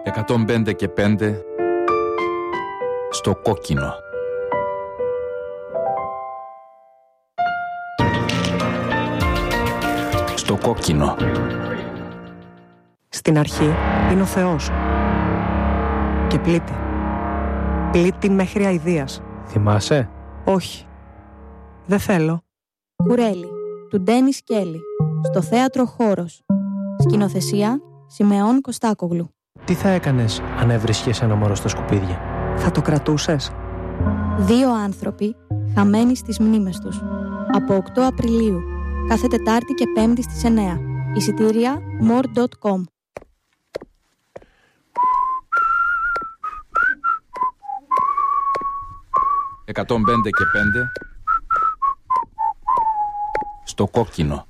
105 και 5 στο κόκκινο. Στο κόκκινο. Στην αρχή είναι ο Θεός. Και πλήττει. Πλήττει μέχρι αηδίας. Θυμάσαι? Όχι. Δεν θέλω. Κουρέλι, του Ντένις Κέλλη. Στο θέατρο Χώρος. Σκηνοθεσία Σιμεών Κωστάκογλου. Τι θα έκανες αν έβρισκες ένα μωρό στα σκουπίδια? Θα το κρατούσες? 2 άνθρωποι χαμένοι στις μνήμες τους. Από 8 Απριλίου. Κάθε Τετάρτη και Πέμπτη στις 9. Εισιτήρια more.com. «105 και 5 στο κόκκινο».